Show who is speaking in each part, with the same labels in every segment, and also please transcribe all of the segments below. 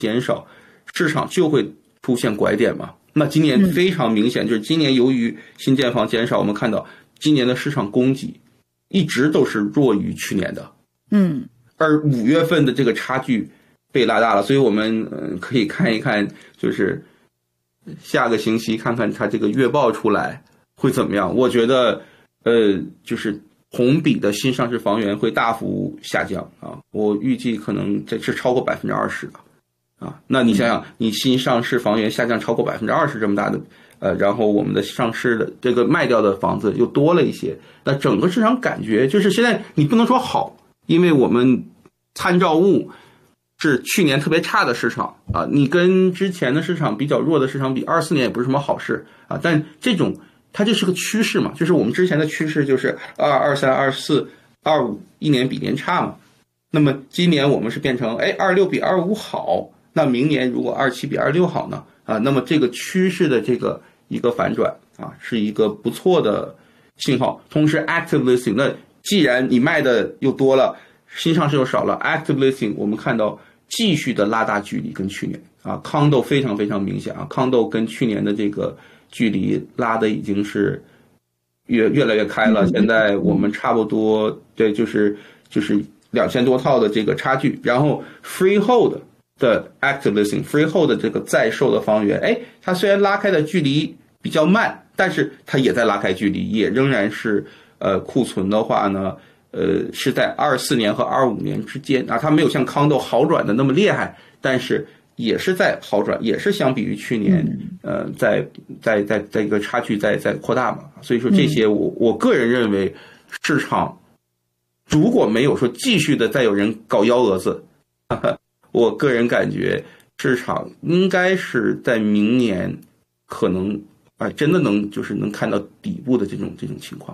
Speaker 1: 减少，市场就会出现拐点嘛。那今年非常明显，就是今年由于新建房减少，我们看到今年的市场供给一直都是弱于去年的。而5月份的这个差距被拉大了，所以我们可以看一看，就是下个星期看看它这个月报出来会怎么样。我觉得就是同比的新上市房源会大幅下降啊，我预计可能这是超过20%的啊。那你想想，你新上市房源下降超过20%这么大的然后我们的上市的这个卖掉的房子又多了一些，那整个市场感觉就是现在你不能说好，因为我们参照物是去年特别差的市场啊，你跟之前的市场比较弱的市场比，24年也不是什么好事啊。但这种它就是个趋势嘛，就是我们之前的趋势就是22、23、24、25一年比年差嘛。那么今年我们是变成26比25好，那明年如果27比26好呢啊，那么这个趋势的这个一个反转啊，是一个不错的信号。同时 active listing， 那既然你卖的又多了，新上市又少了， active listing 我们看到继续的拉大距离跟去年啊，condo 非常非常明显啊，condo 跟去年的这个距离拉的已经是越来越开了。现在我们差不多对就是2000多套的这个差距，然后 freehold 的 active listing freehold 的这个在售的房源，它虽然拉开的距离比较慢，但是它也在拉开距离，也仍然是库存的话呢是在24年和25年之间啊，它没有像condo好转的那么厉害，但是也是在好转，也是相比于去年在一个差距在扩大嘛。所以说这些我个人认为市场如果没有说继续的再有人搞幺蛾子，我个人感觉市场应该是在明年可能真的能看到底部的这种情况。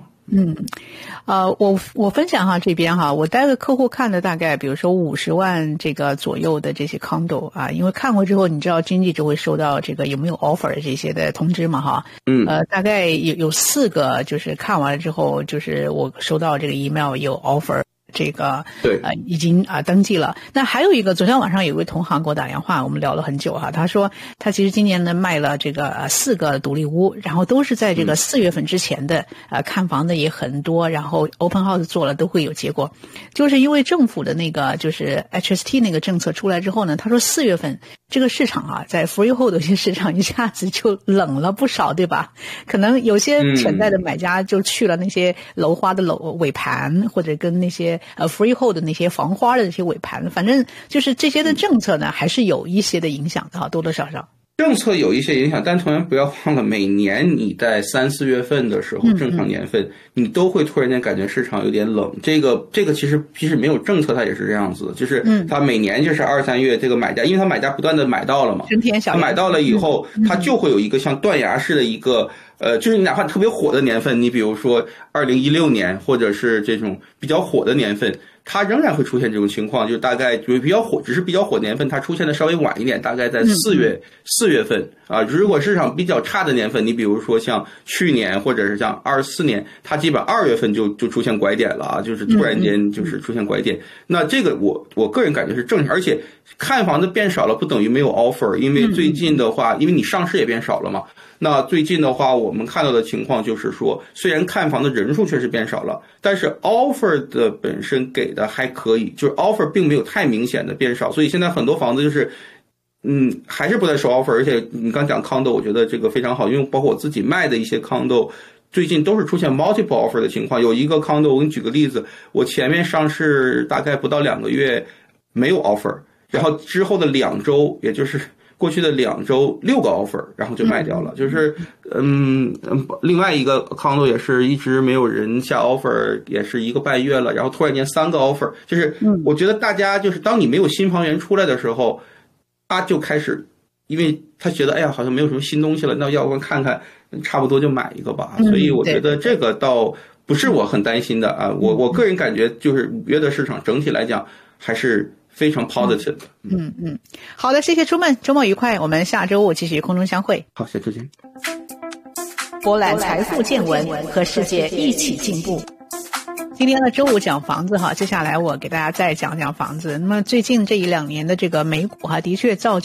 Speaker 2: 我分享哈这边哈，我带个客户看的大概比如说50万这个左右的这些 condo 啊，因为看过之后你知道经纪就会收到这个有没有 offer 的这些的通知嘛哈。大概有4个就是看完了之后就是我收到这个 email 有 offer。这个
Speaker 1: 对
Speaker 2: 已经登记了。那还有一个，昨天晚上有一位同行给我打电话，我们聊了很久哈。他说他其实今年呢卖了这个4个独立屋，然后都是在这个4月份之前的看房的也很多，然后 open house 做了都会有结果。就是因为政府的那个就是 HST 那个政策出来之后呢，他说4月份这个市场啊，在 freehold 的一些市场一下子就冷了不少，对吧？可能有些潜在的买家就去了那些楼花的尾盘，或者跟那些freehold 的那些房花的这些尾盘，反正就是这些的政策呢，还是有一些的影响的哈，多多少少。
Speaker 1: 政策有一些影响，但同样不要忘了，每年你在3、4月份的时候，正常年份，你都会突然间感觉市场有点冷。这个其实没有政策，它也是这样子，就是它每年就是2、3月这个买家，因为它买家不断的买到了嘛，他买到了以后，它就会有一个像断崖式的一个就是你哪怕特别火的年份，你比如说2016年或者是这种比较火的年份，它仍然会出现这种情况，就大概就比较火，只是比较火年份它出现的稍微晚一点，大概在4月份啊。如果市场比较差的年份，你比如说像去年或者是像24年，它基本2月份就出现拐点了啊，就是突然间就是出现拐点。那这个我个人感觉是正常，而且看房子变少了不等于没有 offer， 因为最近的话，因为你上市也变少了嘛。那最近的话，我们看到的情况就是说，虽然看房的人数确实变少了，但是 offer 的本身给的还可以，就是 offer 并没有太明显的变少，所以现在很多房子就是还是不在收 offer。 而且你刚讲 condo， 我觉得这个非常好，因为包括我自己卖的一些 condo 最近都是出现 multiple offer 的情况。有一个 condo 我给你举个例子，我前面上市大概不到2个月没有 offer， 然后之后的2周，也就是过去的2周6个 offer， 然后就卖掉了。就是另外一个 condo 也是一直没有人下 offer， 也是1个半月了，然后突然间3个 offer。 就是我觉得大家就是当你没有新房源出来的时候，他就开始，因为他觉得好像没有什么新东西了，那要不然看看差不多就买一个吧。所以我觉得这个倒不是我很担心的啊。我个人感觉就是5月的市场整体来讲还是非常 positive。
Speaker 2: 好的，谢谢出门，周末愉快，我们下周5继续空中相会。
Speaker 1: 好，下周见。
Speaker 2: 博览财富见闻，和世界一起进步。 今天呢周五讲房子哈，接下来我给大家再讲讲房子。那么最近这1-2年的这个美股哈，的确造就